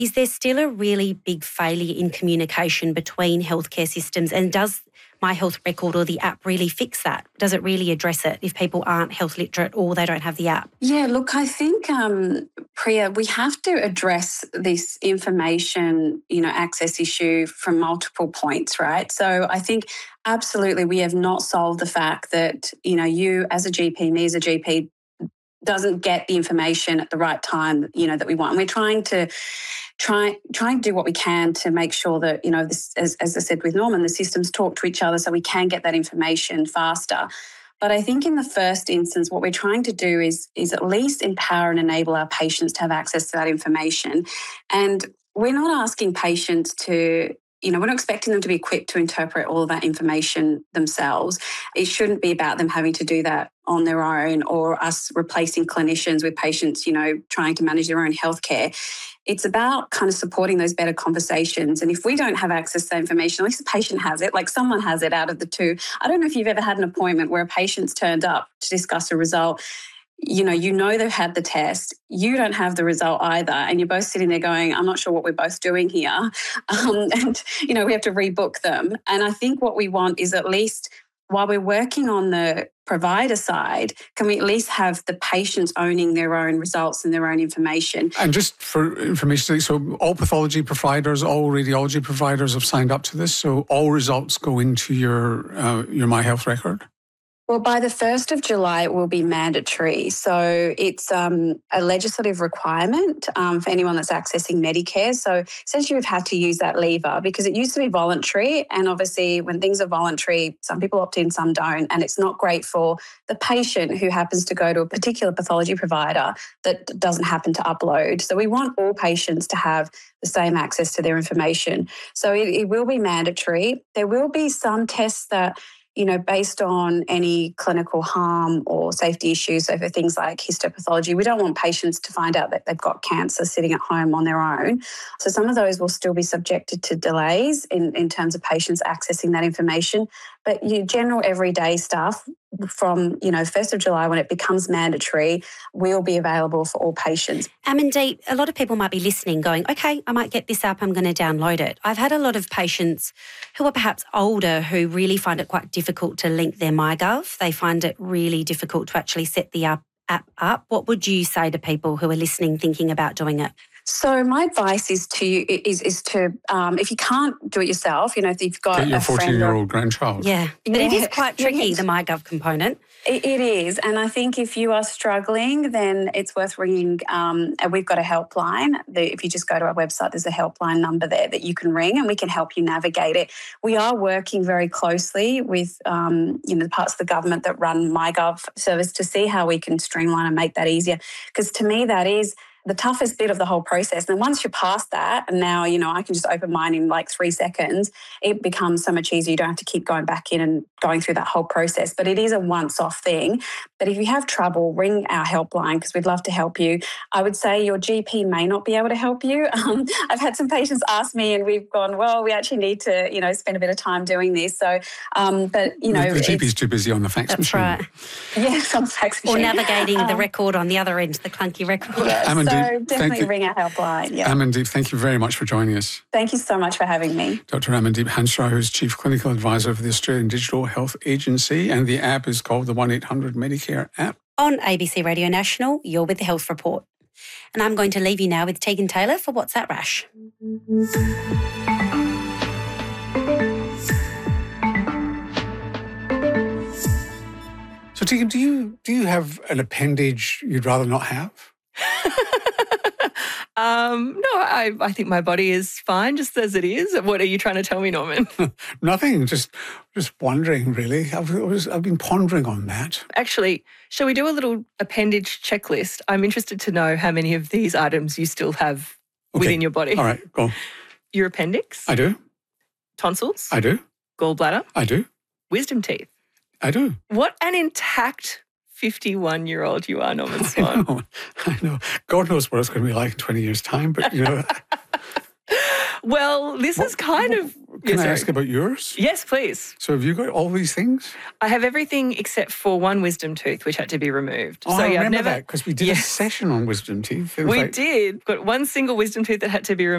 Is there still a really big failure in communication between healthcare systems, and does My Health Record or the app really fix that? Does it really address it if people aren't health literate or they don't have the app? Yeah, look, I think, Priya, we have to address this information, access issue from multiple points, right? So I think absolutely we have not solved the fact that, you as a GP, me as a GP, doesn't get the information at the right time, that we want. And we're trying to do what we can to make sure that, this, as I said with Norman, the systems talk to each other so we can get that information faster. But I think in the first instance, what we're trying to do is at least empower and enable our patients to have access to that information. And we're not asking patients to, we're not expecting them to be equipped to interpret all of that information themselves. It shouldn't be about them having to do that on their own or us replacing clinicians with patients, trying to manage their own healthcare. It's about kind of supporting those better conversations. And if we don't have access to that information, at least the patient has it, like someone has it out of the two. I don't know if you've ever had an appointment where a patient's turned up to discuss a result. You know they've had the test. You don't have the result either. And you're both sitting there going, I'm not sure what we're both doing here. And we have to rebook them. And I think what we want is at least while we're working on the provider side, can we at least have the patients owning their own results and their own information? And just for information, so all pathology providers, all radiology providers have signed up to this. So all results go into your My Health Record? Well, by the 1st of July, it will be mandatory. So it's a legislative requirement for anyone that's accessing Medicare. So essentially, we've had to use that lever because it used to be voluntary. And obviously, when things are voluntary, some people opt in, some don't. And it's not great for the patient who happens to go to a particular pathology provider that doesn't happen to upload. So we want all patients to have the same access to their information. So it will be mandatory. There will be some tests that based on any clinical harm or safety issues, so for things like histopathology, we don't want patients to find out that they've got cancer sitting at home on their own. So some of those will still be subjected to delays in terms of patients accessing that information. But your general everyday stuff from, 1st of July when it becomes mandatory will be available for all patients. Amandeep, a lot of people might be listening going, okay, I might get this app, I'm going to download it. I've had a lot of patients who are perhaps older who really find it quite difficult to link their MyGov. They find it really difficult to actually set the app up. What would you say to people who are listening thinking about doing it? So my advice is to if you can't do it yourself, if you've got get your a friend 14-year-old grandchild. Yeah, but it is quite tricky, the MyGov component. It is, and I think if you are struggling, then it's worth ringing. We've got a helpline. If you just go to our website, there's a helpline number there that you can ring, and we can help you navigate it. We are working very closely with the parts of the government that run MyGov service to see how we can streamline and make that easier. Because to me, that is the toughest bit of the whole process. And once you're past that, and now, I can just open mine in like 3 seconds, it becomes so much easier. You don't have to keep going back in and going through that whole process. But it is a once-off thing. But if you have trouble, ring our helpline because we'd love to help you. I would say your GP may not be able to help you. I've had some patients ask me and we've gone, well, we actually need to, spend a bit of time doing this. So, but, The GP's too busy on the fax machine. That's right. Yes, on the fax machine. Or navigating the record on the other end, the clunky record. Yes, so definitely ring our helpline. Yeah. Amandeep, thank you very much for joining us. Thank you so much for having me. Dr. Amandeep Hansrao, who's Chief Clinical Advisor for the Australian Digital Health Agency, and the app is called the 1-800 Medicare app. On ABC Radio National, you're with the Health Report. And I'm going to leave you now with Tegan Taylor for What's That Rash? So, Tegan, do you have an appendage you'd rather not have? No, I think my body is fine just as it is. What are you trying to tell me, Norman? Nothing, just wondering, really. I've been pondering on that. Actually, shall we do a little appendage checklist? I'm interested to know how many of these items you still have within your body. All right, go on. Your appendix? I do. Tonsils? I do. Gallbladder? I do. Wisdom teeth? I do. What an intact 51-year-old you are, Norman Swan. I know. God knows what it's going to be like in 20 years' time, but, Well, this is kind of... Can I ask about yours? Yes, please. So have you got all these things? I have everything except for one wisdom tooth, which had to be removed. Oh, so, I yeah, remember that because we did a session on wisdom teeth. We did. Got one single wisdom tooth that had to be removed.